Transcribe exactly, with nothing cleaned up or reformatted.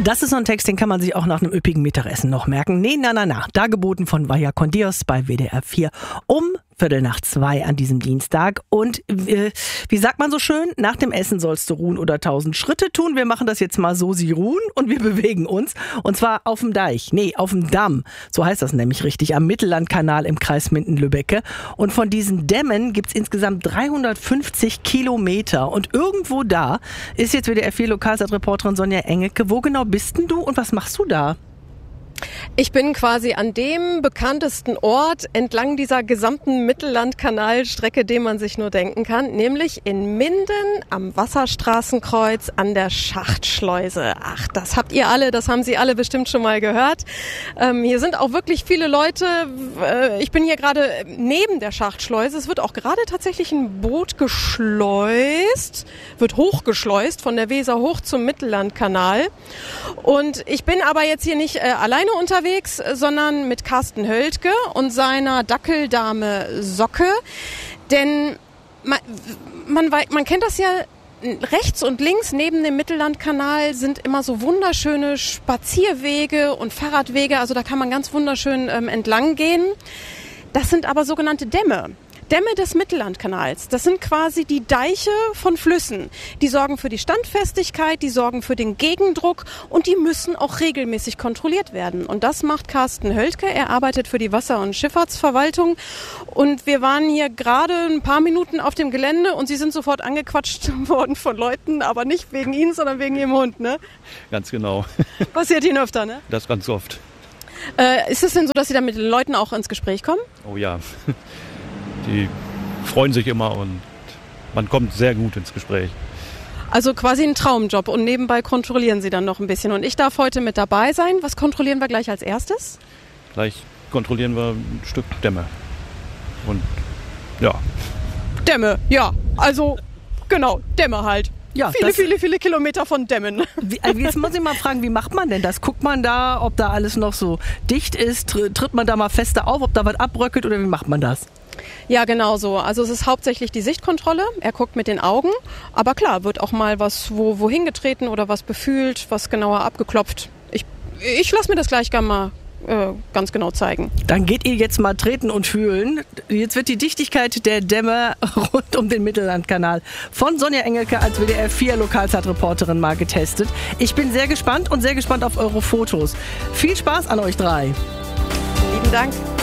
Das ist so ein Text, den kann man sich auch nach einem üppigen Mittagessen noch merken. Nee, na, na, na. Dargeboten von Vaya con Dios bei W D R vier um Viertel nach zwei an diesem Dienstag. Und äh, wie sagt man so schön, nach dem Essen sollst du ruhen oder tausend Schritte tun. Wir machen das jetzt mal so, sie ruhen und wir bewegen uns. Und zwar auf dem Deich, nee, auf dem Damm. So heißt das nämlich richtig, am Mittellandkanal im Kreis Minden-Lübbecke. Und von diesen Dämmen gibt es insgesamt dreihundertfünfzig Kilometer. Und irgendwo da ist jetzt W D R vier Lokalzeitreporterin Sonja Engelke. Wo genau bist denn du und was machst du da? Ich bin quasi an dem bekanntesten Ort entlang dieser gesamten Mittellandkanalstrecke, den man sich nur denken kann, nämlich in Minden am Wasserstraßenkreuz an der Schachtschleuse. Ach, das habt ihr alle, das haben Sie alle bestimmt schon mal gehört. Ähm, hier sind auch wirklich viele Leute. Äh, ich bin hier gerade neben der Schachtschleuse. Es wird auch gerade tatsächlich ein Boot geschleust, wird hochgeschleust von der Weser hoch zum Mittellandkanal. Und ich bin aber jetzt hier nicht äh, alleine unterwegs, sondern mit Carsten Höltke und seiner Dackeldame Socke. Denn man, man, man kennt das ja, rechts und links neben dem Mittellandkanal sind immer so wunderschöne Spazierwege und Fahrradwege. Also da kann man ganz wunderschön ähm, entlang gehen. Das sind aber sogenannte Dämme. Dämme des Mittellandkanals, das sind quasi die Deiche von Flüssen. Die sorgen für die Standfestigkeit, die sorgen für den Gegendruck und die müssen auch regelmäßig kontrolliert werden. Und das macht Carsten Höltke. Er arbeitet für die Wasser- und Schifffahrtsverwaltung. Und wir waren hier gerade ein paar Minuten auf dem Gelände und Sie sind sofort angequatscht worden von Leuten, aber nicht wegen Ihnen, sondern wegen Ihrem Hund, ne? Ganz genau. Passiert Ihnen öfter, ne? Das ganz oft. Äh, ist es denn so, dass Sie da mit den Leuten auch ins Gespräch kommen? Oh ja. Die freuen sich immer und man kommt sehr gut ins Gespräch. Also quasi ein Traumjob und nebenbei kontrollieren Sie dann noch ein bisschen. Und ich darf heute mit dabei sein. Was kontrollieren wir gleich als erstes? Gleich kontrollieren wir ein Stück Dämme. Und ja. Dämme, ja. Also genau, Dämme halt. Ja, viele, viele, viele Kilometer von Dämmen. Wie, jetzt muss ich mal fragen, wie macht man denn das? Guckt man da, ob da alles noch so dicht ist? Tritt man da mal fester auf, ob da was abbröckelt oder wie macht man das? Ja, genau so. Also es ist hauptsächlich die Sichtkontrolle. Er guckt mit den Augen. Aber klar, wird auch mal was wo, wohin getreten oder was befühlt, was genauer abgeklopft. Ich, ich lasse mir das gleich gerne mal äh, ganz genau zeigen. Dann geht ihr jetzt mal treten und fühlen. Jetzt wird die Dichtigkeit der Dämme rund um den Mittellandkanal von Sonja Engelke als W D R vier Lokalzeitreporterin mal getestet. Ich bin sehr gespannt und sehr gespannt auf eure Fotos. Viel Spaß an euch drei. Lieben Dank.